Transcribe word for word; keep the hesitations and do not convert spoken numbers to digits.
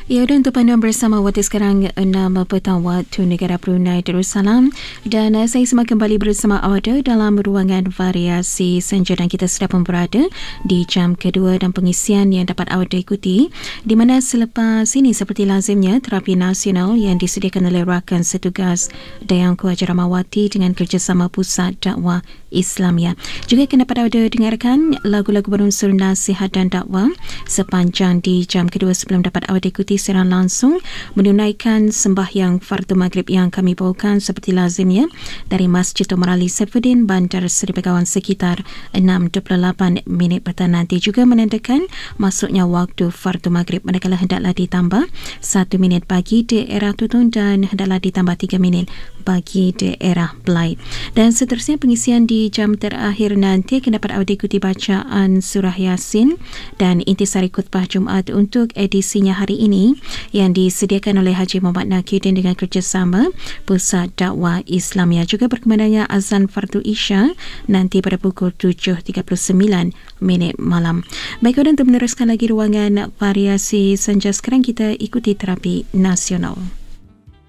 Ya, dan untuk panduan bersama waktu sekarang enam petang waktu negara Brunei Darussalam, dan uh, saya semakin kembali bersama awak dalam ruangan variasi senja, dan kita sedang berada di jam kedua dan pengisian yang dapat awak ikuti, di mana selepas ini seperti lazimnya terapi nasional yang disediakan oleh rakan setugas Dayang Kuaja Ramawati dengan kerjasama Pusat Dakwah Islamiyah. Juga akan dapat awak dengarkan lagu-lagu berunsur nasihat dan dakwah sepanjang di jam kedua sebelum dapat awak ikuti secara langsung menunaikan sembahyang fardu maghrib yang kami bawakan seperti lazimnya dari Masjid Umar Ali Saifuddin, Bandar Seri Begawan sekitar enam dua puluh lapan minit petang nanti, juga menandakan masuknya waktu fardu maghrib, manakala hendaklah ditambah satu minit bagi daerah Tutun dan hendaklah ditambah tiga minit bagi daerah Belait. Dan seterusnya pengisian di jam terakhir nanti akan dapat awak ikuti bacaan surah Yasin dan intisari khutbah Jumaat untuk edisinya hari ini yang disediakan oleh Haji Muhammad Nakiuddin dengan kerjasama Pusat Dakwah Islamiyah. Juga berkembangannya azan fardu Isya nanti pada pukul tujuh tiga puluh sembilan minit malam. Baik, dan untuk meneruskan lagi ruangan variasi senja, sekarang kita ikuti terapi nasional.